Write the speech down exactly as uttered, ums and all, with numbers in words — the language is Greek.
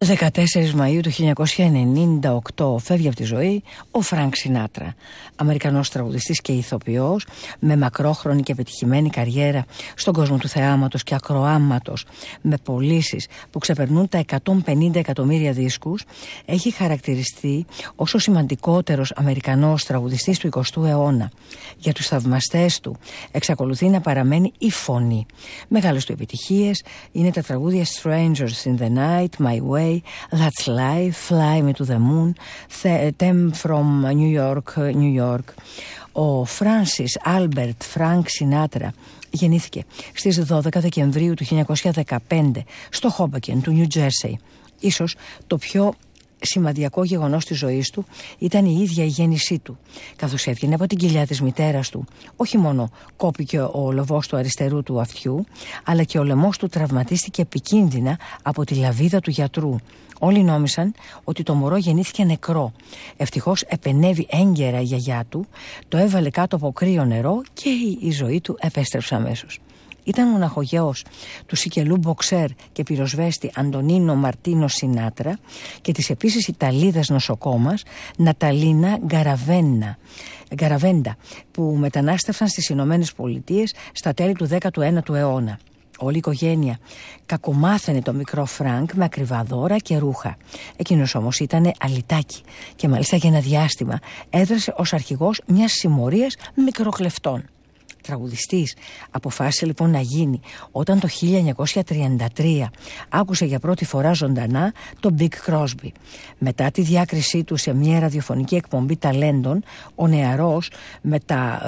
δεκατέσσερις Μαΐου του χίλια εννιακόσια ενενήντα οκτώ φεύγει από τη ζωή ο Φρανκ Σινάτρα, Αμερικανός τραγουδιστής και ηθοποιός με μακρόχρονη και πετυχημένη καριέρα στον κόσμο του θεάματος και ακροάματος, με πωλήσεις που ξεπερνούν τα εκατόν πενήντα εκατομμύρια δίσκους. Έχει χαρακτηριστεί ως ο σημαντικότερος Αμερικανός τραγουδιστής του εικοστού αιώνα. Για τους θαυμαστές του εξακολουθεί να παραμένει η φωνή. Μεγάλες του επιτυχίες είναι τα τραγούδια Strangers in the Night, My Way, That's Life, Fly Me to the Moon, Them from New York, New York. Ο Φράνσις Άλμπερτ Φρανκ Σινάτρα γεννήθηκε στις δώδεκα Δεκεμβρίου του χίλια εννιακόσια δεκαπέντε στο Χόμπακεν του Νιου Τζέρσεϊ. Ίσως το πιο σημαντικό γεγονός της ζωής του ήταν η ίδια η γέννησή του. Καθώς έβγαινε από την κοιλιά της μητέρας του, όχι μόνο κόπηκε ο λοβός του αριστερού του αυτιού, αλλά και ο λαιμός του τραυματίστηκε επικίνδυνα από τη λαβίδα του γιατρού. Όλοι νόμισαν ότι το μωρό γεννήθηκε νεκρό. Ευτυχώς επενέβη έγκαιρα η γιαγιά του, το έβαλε κάτω από κρύο νερό και η ζωή του επέστρεψε αμέσως. Ήταν μοναχογέος του σικελού μποξέρ και πυροσβέστη Αντωνίνο Μαρτίνο Σινάτρα και της επίσης Ιταλίδας νοσοκόμας Ναταλίνα Γκαραβένα, Γκαραβέντα, που μετανάστευσαν στις Ηνωμένες Πολιτείες στα τέλη του δέκατου ένατου αιώνα. Όλη η οικογένεια κακομάθαινε το μικρό Φρανκ με ακριβά δώρα και ρούχα. Εκείνος όμως ήταν αλυτάκι και μάλιστα για ένα διάστημα έδρασε ως αρχηγός μιας συμμορίας μικροκλεφτών. Τραγουδιστής αποφάσισε λοιπόν να γίνει όταν το χίλια εννιακόσια τριάντα τρία άκουσε για πρώτη φορά ζωντανά τον Big Crosby. Μετά τη διάκρισή του σε μια ραδιοφωνική εκπομπή ταλέντων, ο νεαρός με τα